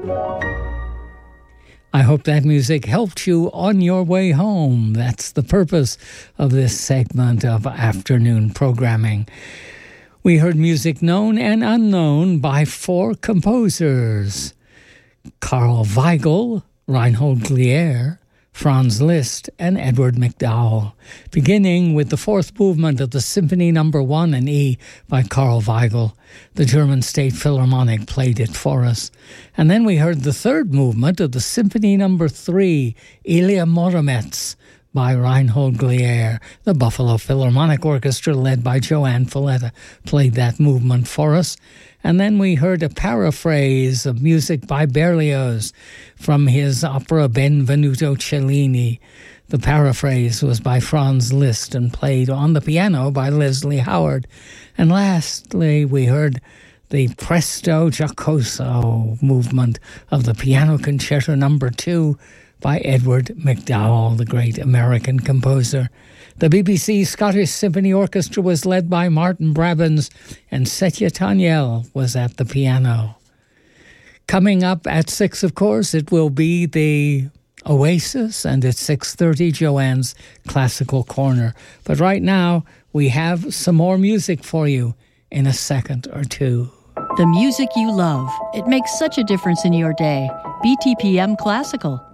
I hope that music helped you on your way home. That's the purpose of this segment of afternoon programming. We heard music known and unknown by 4 composers: Carl Weigel, Reinhold Glier, Franz Liszt, and Edward McDowell, beginning with the 4th movement of the Symphony No. 1 in E by Carl Weigel. The German State Philharmonic played it for us. And then we heard the 3rd movement of the Symphony No. 3, Ilya Muromets, by Reinhold Glier. The Buffalo Philharmonic Orchestra, led by Joanne Falletta, played that movement for us. And then we heard a paraphrase of music by Berlioz from his opera Benvenuto Cellini. The paraphrase was by Franz Liszt and played on the piano by Leslie Howard. And lastly, we heard the Presto Giocoso movement of the Piano Concerto No. 2 by Edward McDowell, the great American composer. The BBC Scottish Symphony Orchestra was led by Martin Brabbins, and Setya Tanyel was at the piano. Coming up at 6, of course, it will be the Oasis, and at 6:30, Joanne's Classical Corner. But right now, we have some more music for you in a second or two. The music you love. It makes such a difference in your day. BTPM Classical.